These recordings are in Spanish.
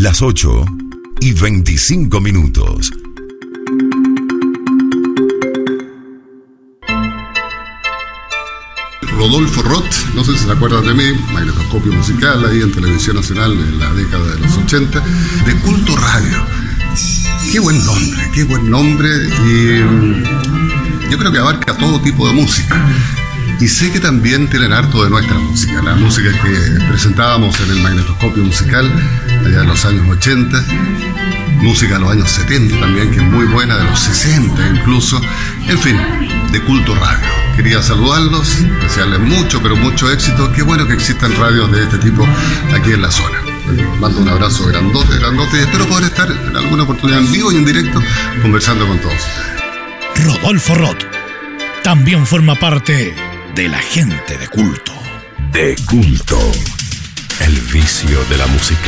Las 8:25. Rodolfo Roth, no sé si se acuerdan de mí, magnetoscopio musical ahí en Televisión Nacional en la década de los 80, de Culto Radio. Qué buen nombre, y yo creo que abarca todo tipo de música. Y sé que también tienen harto de nuestra música, la música que presentábamos en el magnetoscopio musical allá en los años 80, música de los años 70 también, que es muy buena, de los 60 incluso, en fin, de Culto Radio. Quería saludarlos, desearles mucho, pero mucho éxito. Qué bueno que existan radios de este tipo aquí en la zona. Mando un abrazo grandote, y espero poder estar en alguna oportunidad en vivo y en directo conversando con todos ustedes. Rodolfo Roth también forma parte de la gente de Culto. De Culto, el vicio de la música.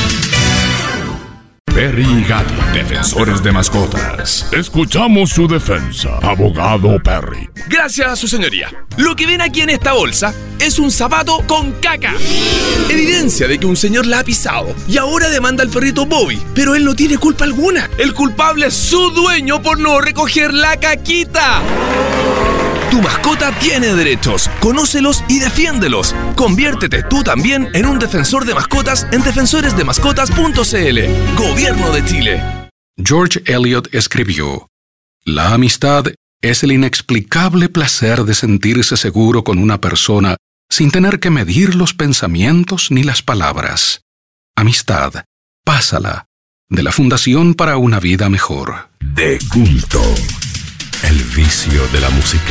Perry y Gatti, defensores de mascotas. Escuchamos su defensa, abogado Perry. Gracias, su señoría. Lo que ven aquí en esta bolsa es un zapato con caca. Evidencia de que un señor la ha pisado y ahora demanda al perrito Bobby, pero él no tiene culpa alguna. El culpable es su dueño por no recoger la caquita. Tu mascota tiene derechos, conócelos y defiéndelos. Conviértete tú también en un defensor de mascotas en defensoresdemascotas.cl. Gobierno de Chile. George Eliot escribió: la amistad es el inexplicable placer de sentirse seguro con una persona sin tener que medir los pensamientos ni las palabras. Amistad, pásala, de la Fundación para una Vida Mejor. De Culto, el vicio de la música.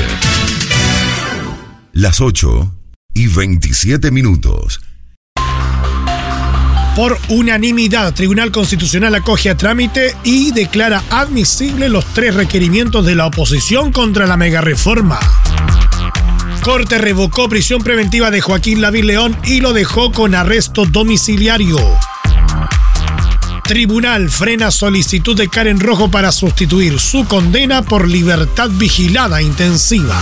Las 8:27. Por unanimidad, Tribunal Constitucional acoge a trámite y declara admisible los 3 requerimientos de la oposición contra la megareforma. Corte revocó prisión preventiva de Joaquín Lavín León y lo dejó con arresto domiciliario. Tribunal frena solicitud de Karen Rojo para sustituir su condena por libertad vigilada intensiva.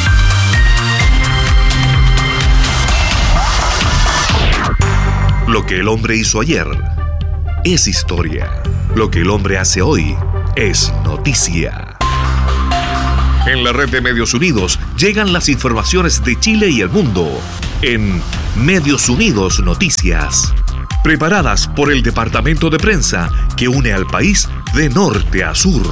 Lo que el hombre hizo ayer es historia. Lo que el hombre hace hoy es noticia. En la red de Medios Unidos llegan las informaciones de Chile y el mundo en Medios Unidos Noticias. Preparadas por el departamento de prensa que une al país de norte a sur.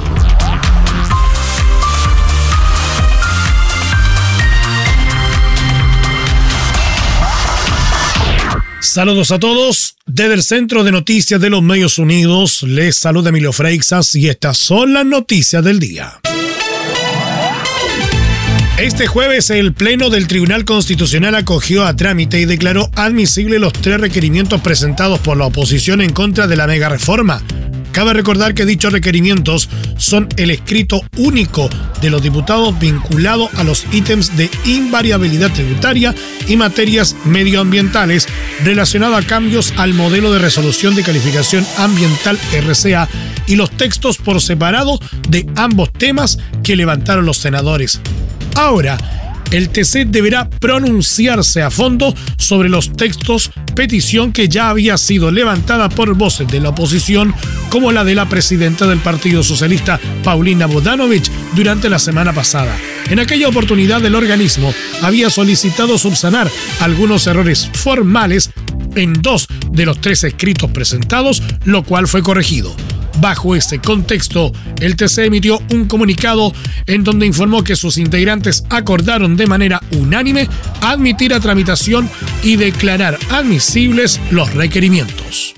Saludos a todos. Desde el Centro de Noticias de los Medios Unidos, les saluda Emilio Freixas y estas son las noticias del día. Este jueves, el Pleno del Tribunal Constitucional acogió a trámite y declaró admisible los 3 requerimientos presentados por la oposición en contra de la megareforma. Cabe recordar que dichos requerimientos son el escrito único de los diputados vinculado a los ítems de invariabilidad tributaria y materias medioambientales relacionado a cambios al modelo de resolución de calificación ambiental RCA y los textos por separado de ambos temas que levantaron los senadores. Ahora, el TC deberá pronunciarse a fondo sobre los textos, petición que ya había sido levantada por voces de la oposición, como la de la presidenta del Partido Socialista, Paulina Bodanovich, durante la semana pasada. En aquella oportunidad, el organismo había solicitado subsanar algunos errores formales en 2 de los 3 escritos presentados, lo cual fue corregido. Bajo ese contexto, el TC emitió un comunicado en donde informó que sus integrantes acordaron de manera unánime admitir a tramitación y declarar admisibles los requerimientos.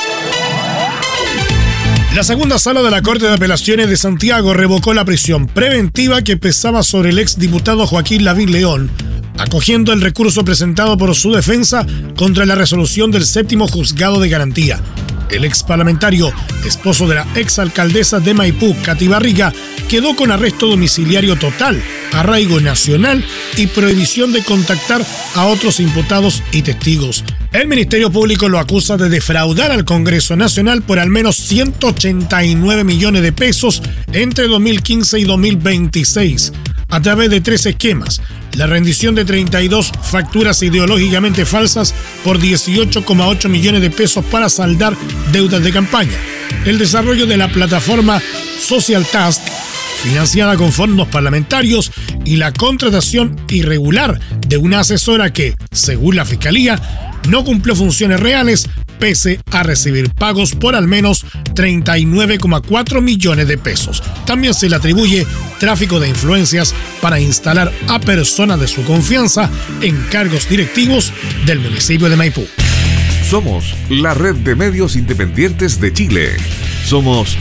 La segunda sala de la Corte de Apelaciones de Santiago revocó la prisión preventiva que pesaba sobre el exdiputado Joaquín Lavín León, acogiendo el recurso presentado por su defensa contra la resolución del 7º Juzgado de Garantía. El exparlamentario, esposo de la exalcaldesa de Maipú, Katy Barriga, quedó con arresto domiciliario total, arraigo nacional y prohibición de contactar a otros imputados y testigos. El Ministerio Público lo acusa de defraudar al Congreso Nacional por al menos 189 millones de pesos entre 2015 y 2026. a través de 3 esquemas: la rendición de 32 facturas ideológicamente falsas por 18,8 millones de pesos para saldar deudas de campaña, el desarrollo de la plataforma Social Task, financiada con fondos parlamentarios, y la contratación irregular de una asesora que, según la Fiscalía, no cumplió funciones reales pese a recibir pagos por al menos 39,4 millones de pesos. También se le atribuye tráfico de influencias para instalar a personas de su confianza en cargos directivos del municipio de Maipú. Somos la red de medios independientes de Chile. Somos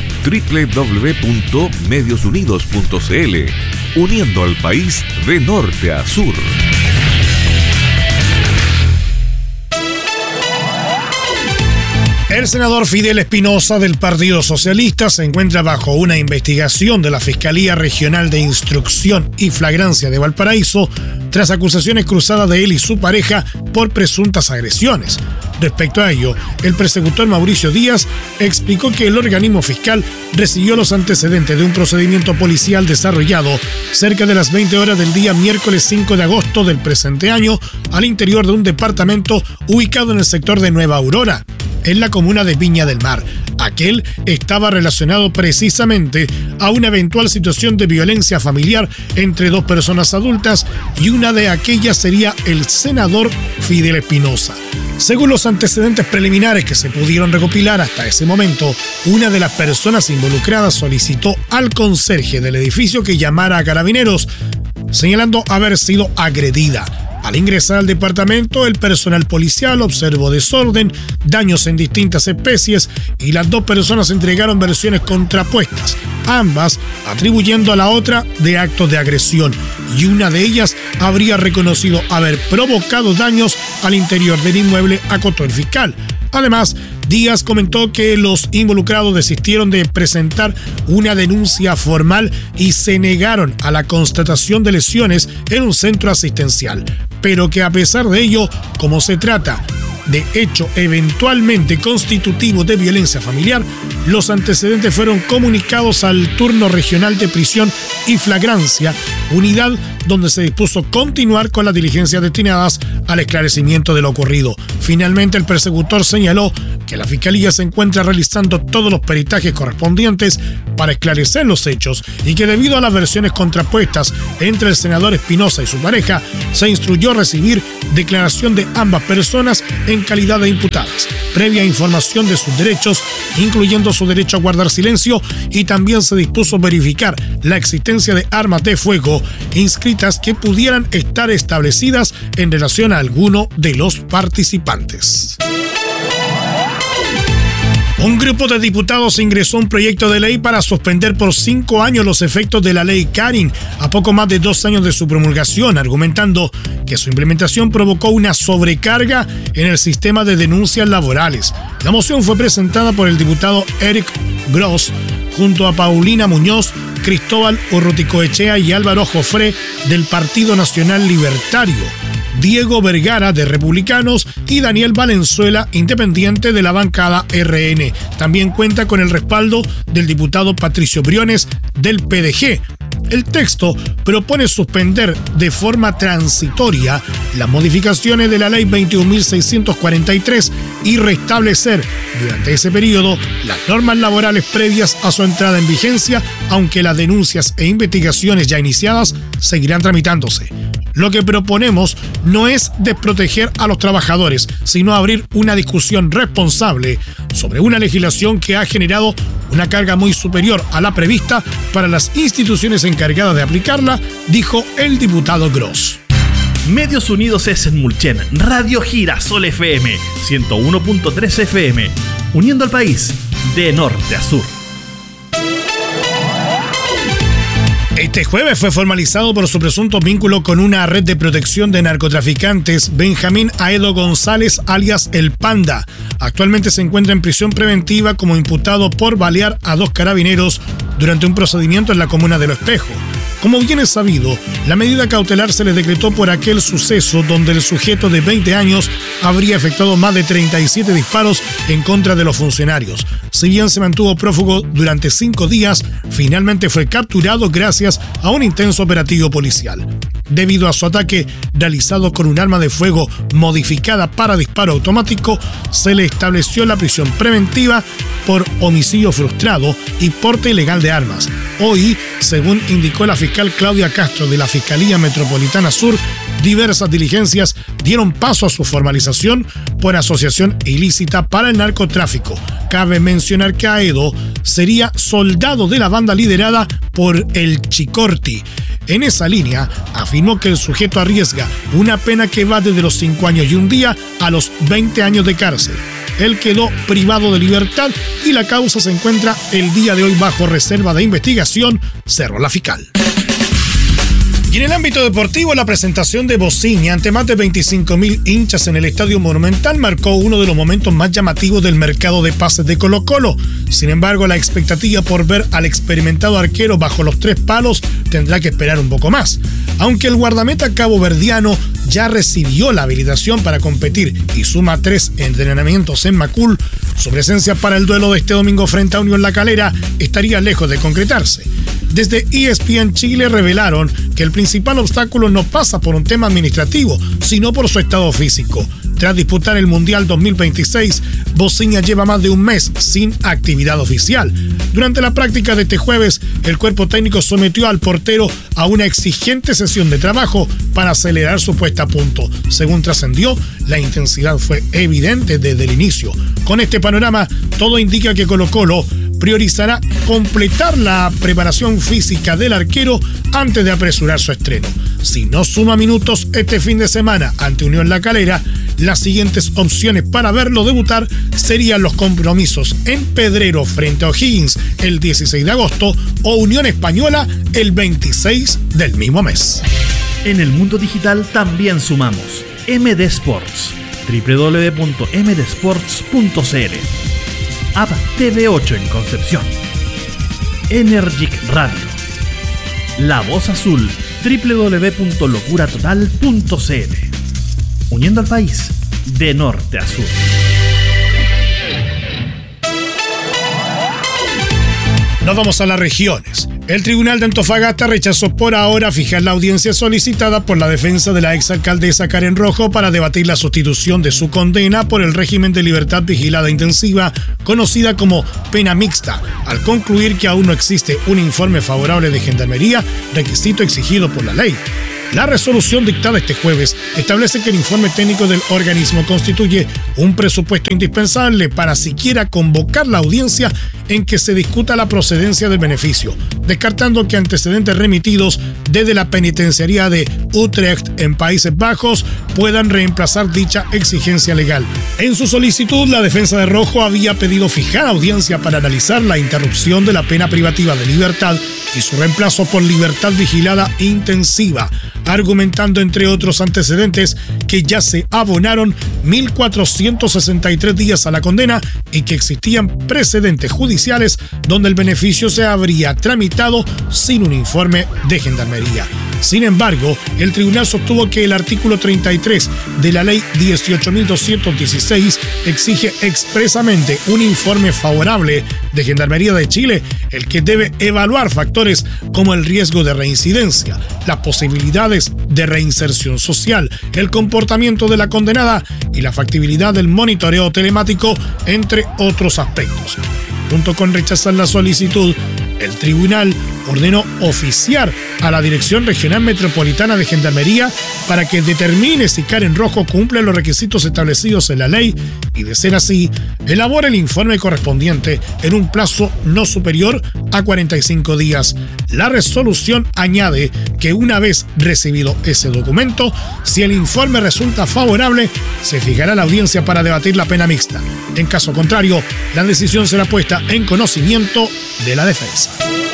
www.mediosunidos.cl, uniendo al país de norte a sur. El senador Fidel Espinosa del Partido Socialista se encuentra bajo una investigación de la Fiscalía Regional de Instrucción y Flagrancia de Valparaíso tras acusaciones cruzadas de él y su pareja por presuntas agresiones. Respecto a ello, el persecutor Mauricio Díaz explicó que el organismo fiscal recibió los antecedentes de un procedimiento policial desarrollado cerca de las 20 horas del día miércoles 5 de agosto del presente año al interior de un departamento ubicado en el sector de Nueva Aurora, en la comuna de Viña del Mar. Aquel estaba relacionado precisamente a una eventual situación de violencia familiar entre 2 personas adultas, y una de aquellas sería el senador Fidel Espinosa. Según los antecedentes preliminares que se pudieron recopilar hasta ese momento, una de las personas involucradas solicitó al conserje del edificio que llamara a carabineros, señalando haber sido agredida. Al ingresar al departamento, el personal policial observó desorden, daños en distintas especies, y las 2 personas entregaron versiones contrapuestas, ambas atribuyendo a la otra de actos de agresión, y una de ellas habría reconocido haber provocado daños al interior del inmueble, acotó el fiscal. Además, Díaz comentó que los involucrados desistieron de presentar una denuncia formal y se negaron a la constatación de lesiones en un centro asistencial, pero que a pesar de ello, como se trata de hecho eventualmente constitutivo de violencia familiar, los antecedentes fueron comunicados al turno regional de prisión y flagrancia, unidad donde se dispuso continuar con las diligencias destinadas al esclarecimiento de lo ocurrido. Finalmente, el persecutor señaló que la Fiscalía se encuentra realizando todos los peritajes correspondientes para esclarecer los hechos y que, debido a las versiones contrapuestas entre el senador Espinosa y su pareja, se instruyó recibir declaración de ambas personas en calidad de imputadas, previa información de sus derechos, incluyendo su derecho a guardar silencio, y también se dispuso verificar la existencia de armas de fuego inscritas que pudieran estar establecidas en relación a alguno de los participantes. Un grupo de diputados ingresó un proyecto de ley para suspender por 5 años los efectos de la ley Karin a poco más de 2 años de su promulgación, argumentando que su implementación provocó una sobrecarga en el sistema de denuncias laborales. La moción fue presentada por el diputado Eric Gross junto a Paulina Muñoz, Cristóbal Urruticoechea y Álvaro Jofré del Partido Nacional Libertario, Diego Vergara de Republicanos y Daniel Valenzuela, independiente, de la bancada RN. También cuenta con el respaldo del diputado Patricio Briones del PDG. El texto propone suspender de forma transitoria las modificaciones de la ley 21.643 y restablecer durante ese periodo las normas laborales previas a su entrada en vigencia, aunque las denuncias e investigaciones ya iniciadas seguirán tramitándose. Lo que proponemos no es desproteger a los trabajadores, sino abrir una discusión responsable sobre una legislación que ha generado una carga muy superior a la prevista para las instituciones encargadas de aplicarla, dijo el diputado Gross. Medios Unidos es en Mulchen, Radio Girasol FM, 101.3 FM, uniendo al país de norte a sur. Este jueves fue formalizado por su presunto vínculo con una red de protección de narcotraficantes Benjamín Aedo González, alias El Panda. Actualmente se encuentra en prisión preventiva como imputado por balear a 2 carabineros durante un procedimiento en la comuna de Lo Espejo. Como bien es sabido, la medida cautelar se le decretó por aquel suceso donde el sujeto de 20 años habría efectuado más de 37 disparos en contra de los funcionarios. Si bien se mantuvo prófugo durante 5 días, finalmente fue capturado gracias a un intenso operativo policial. Debido a su ataque realizado con un arma de fuego modificada para disparo automático, se le estableció la prisión preventiva por homicidio frustrado y porte ilegal de armas. Hoy, según indicó la fiscal Claudia Castro de la Fiscalía Metropolitana Sur, diversas diligencias dieron paso a su formalización por asociación ilícita para el narcotráfico. Cabe mencionar que Aedo sería soldado de la banda liderada por el Chicorti. En esa línea, afirmó que el sujeto arriesga una pena que va desde los 5 años y un día a los 20 años de cárcel. Él quedó privado de libertad y la causa se encuentra el día de hoy bajo reserva de investigación, cerró la fiscal. Y en el ámbito deportivo, la presentación de Bosinha ante más de 25.000 hinchas en el Estadio Monumental marcó uno de los momentos más llamativos del mercado de pases de Colo-Colo. Sin embargo, la expectativa por ver al experimentado arquero bajo los 3 palos tendrá que esperar un poco más. Aunque el guardameta caboverdiano ya recibió la habilitación para competir y suma 3 entrenamientos en Macul, su presencia para el duelo de este domingo frente a Unión La Calera estaría lejos de concretarse. Desde ESPN Chile revelaron que el principal obstáculo no pasa por un tema administrativo, sino por su estado físico. Tras disputar el Mundial 2026, Bosinha lleva más de un mes sin actividad oficial. Durante la práctica de este jueves, el cuerpo técnico sometió al portero a una exigente sesión de trabajo para acelerar su puesta a punto. Según trascendió, la intensidad fue evidente desde el inicio. Con este panorama, todo indica que Colo-Colo priorizará completar la preparación física del arquero antes de apresurar su estreno. Si no suma minutos este fin de semana ante Unión La Calera, las siguientes opciones para verlo debutar serían los compromisos en Pedrero frente a O'Higgins el 16 de agosto o Unión Española el 26 del mismo mes. En el mundo digital también sumamos MD Sports, www.mdsports.cl, App TV8 en Concepción, Energic Radio, La Voz Azul, www.locuratotal.cl, uniendo al país de norte a sur. Nos vamos a las regiones. El Tribunal de Antofagasta rechazó por ahora fijar la audiencia solicitada por la defensa de la exalcaldesa Karen Rojo para debatir la sustitución de su condena por el régimen de libertad vigilada intensiva, conocida como pena mixta, al concluir que aún no existe un informe favorable de Gendarmería, requisito exigido por la ley. La resolución dictada este jueves establece que el informe técnico del organismo constituye un presupuesto indispensable para siquiera convocar la audiencia en que se discuta la procedencia del beneficio, descartando que antecedentes remitidos desde la penitenciaría de Utrecht en Países Bajos puedan reemplazar dicha exigencia legal. En su solicitud, la defensa de Rojo había pedido fijar audiencia para analizar la interrupción de la pena privativa de libertad y su reemplazo por libertad vigilada intensiva, argumentando entre otros antecedentes que ya se abonaron 1.463 días a la condena y que existían precedentes judiciales donde el beneficio se habría tramitado sin un informe de Gendarmería. Sin embargo, el tribunal sostuvo que el artículo 33 de la ley 18.216 exige expresamente un informe favorable de Gendarmería de Chile, el que debe evaluar factores como el riesgo de reincidencia, las posibilidades de reinserción social, el comportamiento de la condenada y la factibilidad del monitoreo telemático, entre otros aspectos. Junto con rechazar la solicitud, el tribunal ordenó oficiar a la Dirección Regional Metropolitana de Gendarmería para que determine si Karen Rojo cumple los requisitos establecidos en la ley y, de ser así, elabore el informe correspondiente en un plazo no superior a 45 días. La resolución añade que una vez recibido ese documento, si el informe resulta favorable, se fijará la audiencia para debatir la pena mixta. En caso contrario, la decisión será puesta en conocimiento de la defensa.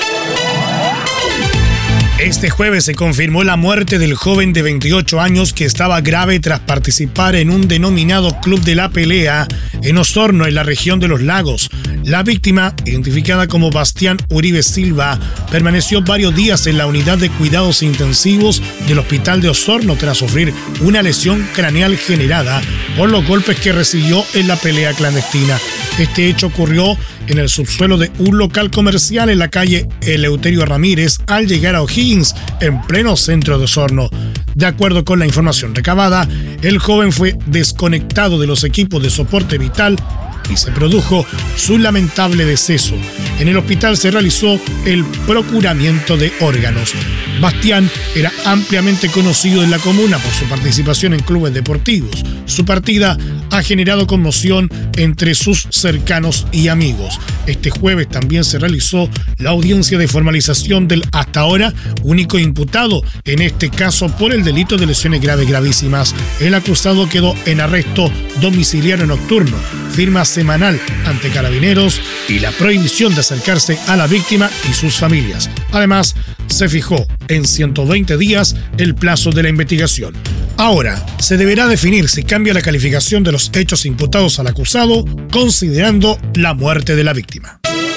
Este jueves se confirmó la muerte del joven de 28 años que estaba grave tras participar en un denominado Club de la Pelea en Osorno, en la región de Los Lagos. La víctima, identificada como Bastián Uribe Silva, permaneció varios días en la unidad de cuidados intensivos del hospital de Osorno tras sufrir una lesión craneal generada por los golpes que recibió en la pelea clandestina. Este hecho ocurrió en el subsuelo de un local comercial en la calle Eleuterio Ramírez al llegar a O'Higgins, en pleno centro de Osorno. De acuerdo con la información recabada, el joven fue desconectado de los equipos de soporte vital y se produjo su lamentable deceso. En el hospital se realizó el procuramiento de órganos. Bastián era ampliamente conocido en la comuna por su participación en clubes deportivos. Su partida ha generado conmoción entre sus cercanos y amigos. Este jueves también se realizó la audiencia de formalización del hasta ahora único imputado en este caso por el delito de lesiones graves gravísimas. El acusado quedó en arresto domiciliario nocturno, firma semanal ante Carabineros y la prohibición de acercarse a la víctima y sus familias. Además, se fijó en 120 días el plazo de la investigación. Ahora, se deberá definir si cambia la calificación de los hechos imputados al acusado, considerando la muerte de la víctima.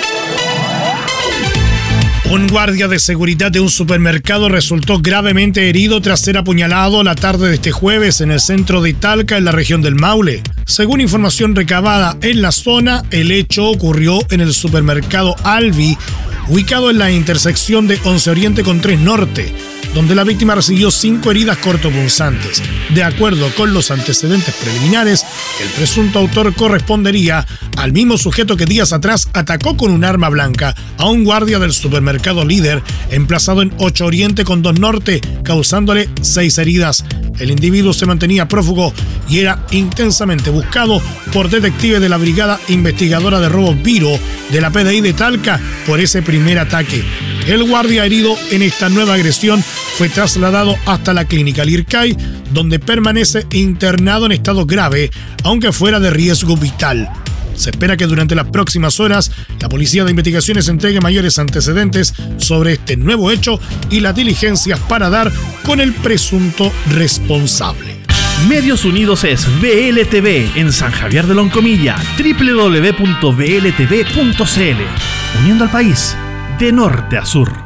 Un guardia de seguridad de un supermercado resultó gravemente herido tras ser apuñalado la tarde de este jueves en el centro de Talca, en la región del Maule. Según información recabada en la zona, el hecho ocurrió en el supermercado Albi, ubicado en la intersección de 11 Oriente con 3 Norte, donde la víctima recibió 5 heridas cortopunzantes. De acuerdo con los antecedentes preliminares, el presunto autor correspondería al mismo sujeto que días atrás atacó con un arma blanca a un guardia del supermercado Líder, emplazado en 8 Oriente con 2 Norte, causándole 6 heridas. El individuo se mantenía prófugo y era intensamente buscado por detectives de la Brigada Investigadora de Robos Viro de la PDI de Talca por ese primer ataque. El guardia herido en esta nueva agresión fue trasladado hasta la clínica Lircay, donde permanece internado en estado grave, aunque fuera de riesgo vital. Se espera que durante las próximas horas la Policía de Investigaciones entregue mayores antecedentes sobre este nuevo hecho y las diligencias para dar con el presunto responsable. Medios Unidos es VLTV en San Javier de Loncomilla, www.vltv.cl, uniendo al país de norte a sur.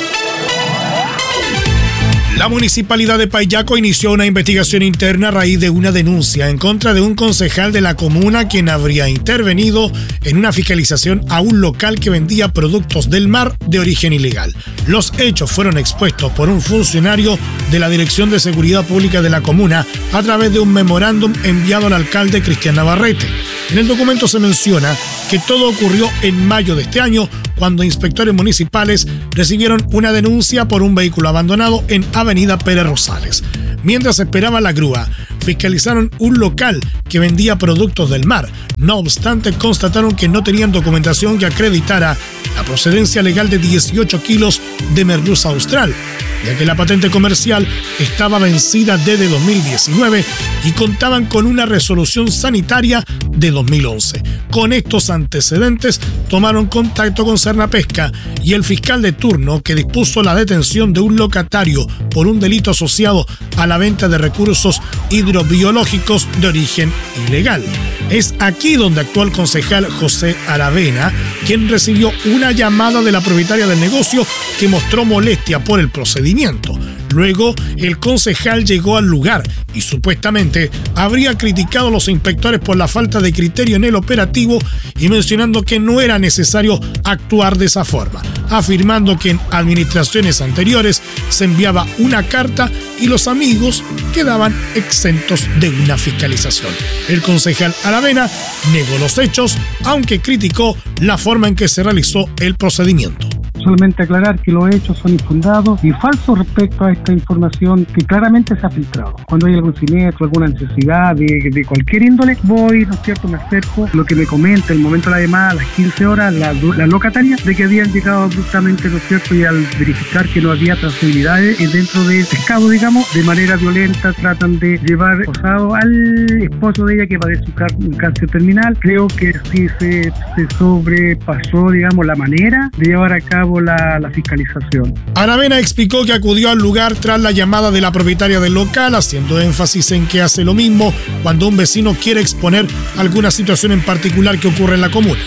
La Municipalidad de Payaco inició una investigación interna a raíz de una denuncia en contra de un concejal de la comuna quien habría intervenido en una fiscalización a un local que vendía productos del mar de origen ilegal. Los hechos fueron expuestos por un funcionario de la Dirección de Seguridad Pública de la comuna a través de un memorándum enviado al alcalde Cristian Navarrete. En el documento se menciona que todo ocurrió en mayo de este año, cuando inspectores municipales recibieron una denuncia por un vehículo abandonado en Avenida Pérez Rosales. Mientras esperaba la grúa, fiscalizaron un local que vendía productos del mar. No obstante, constataron que no tenían documentación que acreditara la procedencia legal de 18 kilos de merluza austral, ya que la patente comercial estaba vencida desde 2019 y contaban con una resolución sanitaria de 2011. Con estos antecedentes, tomaron contacto con Cernapesca y el fiscal de turno, que dispuso la detención de un locatario por un delito asociado a la venta de recursos hidrobiológicos de origen ilegal. Es aquí donde actuó el concejal José Aravena, quien recibió una llamada de la propietaria del negocio que mostró molestia por el procedimiento. Luego, el concejal llegó al lugar y supuestamente habría criticado a los inspectores por la falta de criterio en el operativo y mencionando que no era necesario actuar de esa forma, afirmando que en administraciones anteriores se enviaba una carta y los amigos quedaban exentos de una fiscalización. El concejal Aravena negó los hechos, aunque criticó la forma en que se realizó el procedimiento. Solamente aclarar que los hechos son infundados y falsos respecto a esta información que claramente se ha filtrado. Cuando hay algún siniestro, alguna necesidad de cualquier índole, voy, ¿no es cierto?, me acerco. Lo que me comenta el momento de la llamada, a las 15 horas, la locataria, de que habían llegado abruptamente, ¿no es cierto?, y al verificar que no había trazabilidades dentro del pescado, digamos, de manera violenta tratan de llevar esposado al esposo de ella que padece un cáncer terminal. Creo que sí se sobrepasó, digamos, la manera de llevar a cabo la fiscalización. Aravena explicó que acudió al lugar tras la llamada de la propietaria del local, haciendo énfasis en que hace lo mismo cuando un vecino quiere exponer alguna situación en particular que ocurre en la comuna.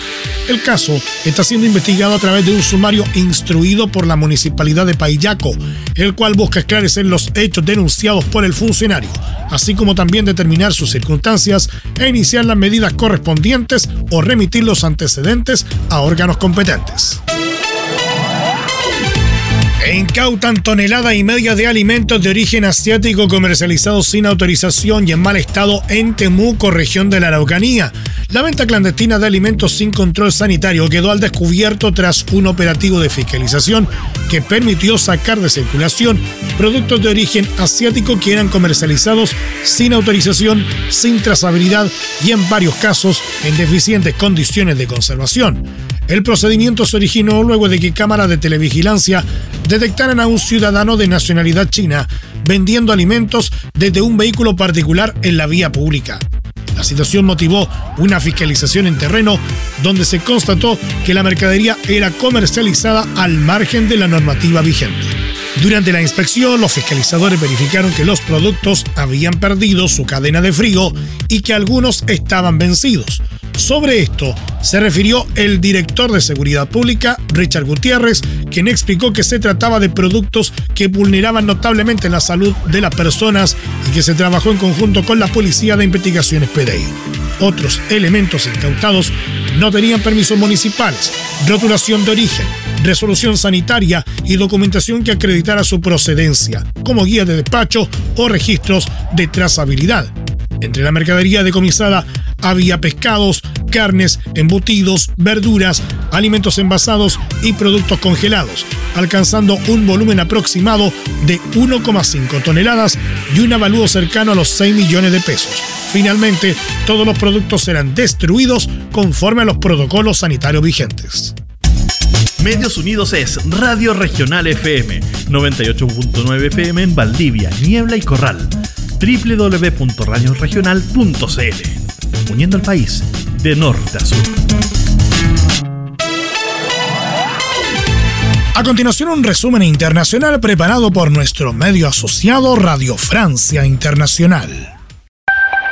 El caso está siendo investigado a través de un sumario instruido por la Municipalidad de Payaco, el cual busca esclarecer los hechos denunciados por el funcionario, así como también determinar sus circunstancias e iniciar las medidas correspondientes o remitir los antecedentes a órganos competentes. Incautan tonelada y media de alimentos de origen asiático comercializados sin autorización y en mal estado en Temuco, región de la Araucanía. La venta clandestina de alimentos sin control sanitario quedó al descubierto tras un operativo de fiscalización que permitió sacar de circulación productos de origen asiático que eran comercializados sin autorización, sin trazabilidad y en varios casos en deficientes condiciones de conservación. El procedimiento se originó luego de que cámaras de televigilancia detectaran a un ciudadano de nacionalidad china vendiendo alimentos desde un vehículo particular en la vía pública. La situación motivó una fiscalización en terreno donde se constató que la mercadería era comercializada al margen de la normativa vigente. Durante la inspección, los fiscalizadores verificaron que los productos habían perdido su cadena de frío y que algunos estaban vencidos. Sobre esto se refirió el director de Seguridad Pública, Richard Gutiérrez, quien explicó que se trataba de productos que vulneraban notablemente la salud de las personas y que se trabajó en conjunto con la Policía de Investigaciones PDI. Otros elementos incautados no tenían permisos municipales, rotulación de origen, resolución sanitaria y documentación que acreditara su procedencia, como guía de despacho o registros de trazabilidad. Entre la mercadería decomisada había pescados, carnes, embutidos, verduras, alimentos envasados y productos congelados, alcanzando un volumen aproximado de 1,5 toneladas y un avalúo cercano a los 6 millones de pesos. Finalmente, todos los productos serán destruidos conforme a los protocolos sanitarios vigentes. Medios Unidos es Radio Regional FM, 98.9 FM en Valdivia, Niebla y Corral, www.radioregional.cl, uniendo al país de norte a sur. A continuación, un resumen internacional preparado por nuestro medio asociado Radio Francia Internacional.